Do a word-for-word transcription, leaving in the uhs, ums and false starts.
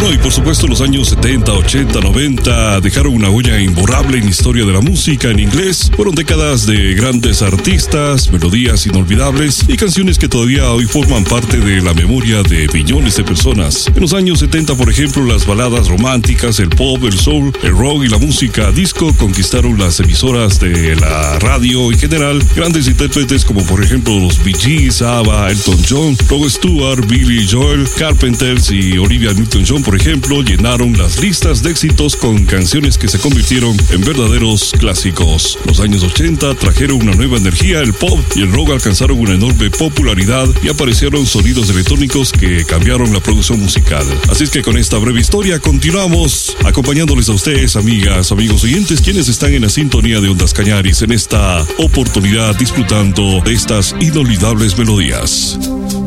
Bueno, y por supuesto los años setenta, ochenta, noventa dejaron una huella imborrable en la historia de la música en inglés. Fueron décadas de grandes artistas, melodías inolvidables y canciones que todavía hoy forman parte de la memoria de millones de personas. En los años setenta, por ejemplo, las baladas románticas, el pop, el soul, el rock y la música disco conquistaron las emisoras de la radio en general. Grandes intérpretes como por ejemplo los Bee Gees, ABBA, Elton John, Rod Stewart, Billy Joel, Carpenters y Olivia Newton-John, por ejemplo, llenaron las listas de éxitos con canciones que se convirtieron en verdaderos clásicos. Los años ochenta trajeron una nueva energía, el pop y el rock alcanzaron una enorme popularidad y aparecieron sonidos electrónicos que cambiaron la producción musical. Así es que con esta breve historia continuamos acompañándoles a ustedes, amigas, amigos oyentes, quienes están en la sintonía de Ondas Cañaris en esta oportunidad disfrutando de estas inolvidables melodías.